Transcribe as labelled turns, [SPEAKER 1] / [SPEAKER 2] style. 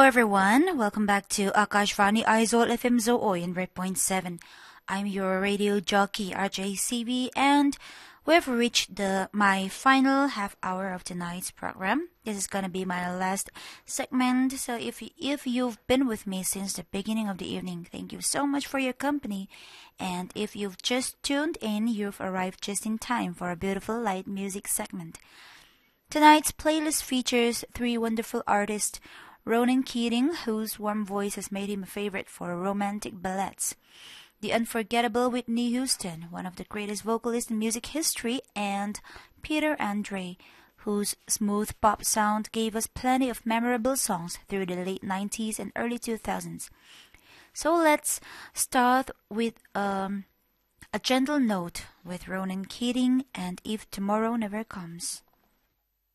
[SPEAKER 1] everyone. Welcome back to Akashvani Aizol FM Zoo 100.7. I'm your radio jockey RJCB, and we've reached my final half hour of tonight's program. This is gonna be my last segment. So if you've been with me since the beginning of the evening, thank you so much for your company. And if you've just tuned in, you've arrived just in time for a beautiful light music segment. Tonight's playlist features three wonderful artists: Ronan Keating, whose warm voice has made him a favorite for romantic ballads; the unforgettable Whitney Houston, one of the greatest vocalists in music history; and Peter Andre, whose smooth pop sound gave us plenty of memorable songs through the late 90s and early 2000s. So let's start with a gentle note with Ronan Keating and If Tomorrow Never Comes.